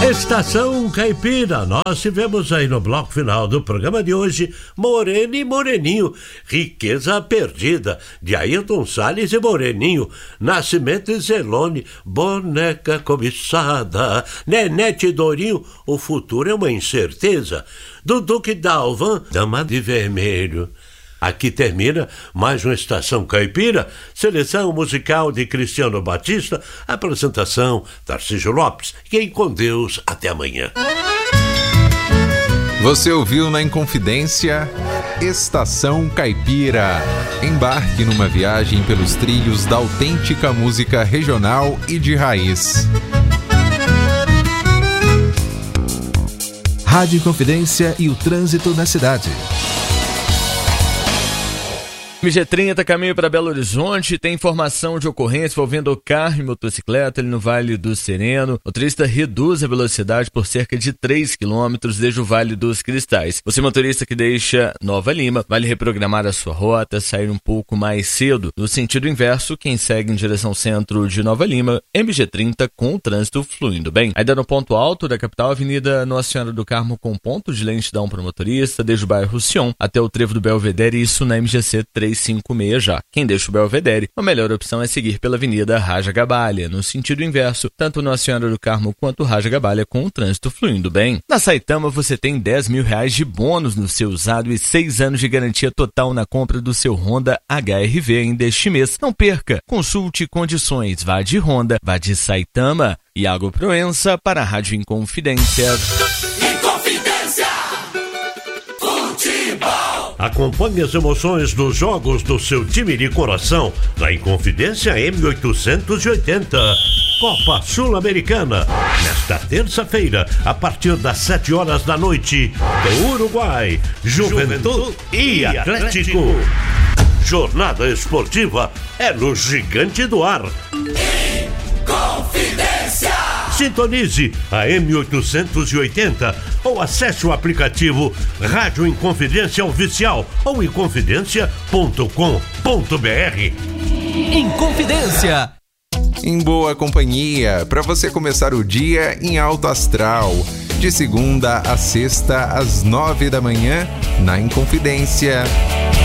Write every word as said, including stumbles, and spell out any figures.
Estação Caipira, nós tivemos aí no bloco final do programa de hoje Moreno e Moreninho, Riqueza Perdida, de Ailton Salles e Moreninho, Nascimento e Zelone, Boneca Cobiçada, Nenete e Dorinho, O Futuro é uma Incerteza, do Duque Dalvan, Dama de Vermelho. Aqui termina mais uma Estação Caipira, seleção musical de Cristiano Batista, apresentação Tarcísio Lopes. Quem com Deus, até amanhã. Você ouviu na Inconfidência Estação Caipira. Embarque numa viagem pelos trilhos da autêntica música regional e de raiz. Rádio Inconfidência e o trânsito na cidade. M G trinta, caminho para Belo Horizonte, tem informação de ocorrência envolvendo carro e motocicleta ali no Vale do Sereno. O motorista reduz a velocidade por cerca de três quilômetros desde o Vale dos Cristais. Você, motorista que deixa Nova Lima, vale reprogramar a sua rota, sair um pouco mais cedo. No sentido inverso, quem segue em direção centro de Nova Lima, M G trinta com o trânsito fluindo bem. Ainda no ponto alto da capital, Avenida Nossa Senhora do Carmo com ponto de lentidão para o motorista, desde o bairro Sion até o trevo do Belvedere, isso na M G C trezentos e cinquenta e seis já. Quem deixa o Belvedere, a melhor opção é seguir pela Avenida Raja Gabalha, no sentido inverso, tanto Nossa Senhora do Carmo quanto Raja Gabalha com o trânsito fluindo bem. Na Saitama você tem dez mil reais de bônus no seu usado e seis anos de garantia total na compra do seu Honda H R V ainda este mês. Não perca, consulte condições, vá de Honda, vá de Saitama. Iago Proença para a Rádio Inconfidência. Inconfidência, futebol. Acompanhe as emoções dos jogos do seu time de coração na Inconfidência M oitocentos e oitenta. Copa Sul-Americana. Nesta terça-feira, a partir das sete horas da noite, do Uruguai, Juventude e Atlético. Jornada esportiva é no Gigante do Ar. Inconfidência. Sintonize a M oitocentos e oitenta ou acesse o aplicativo Rádio Inconfidência Oficial ou inconfidência ponto com ponto b r. Inconfidência. Em boa companhia, para você começar o dia em alto astral. De segunda a sexta, às nove da manhã, na Inconfidência.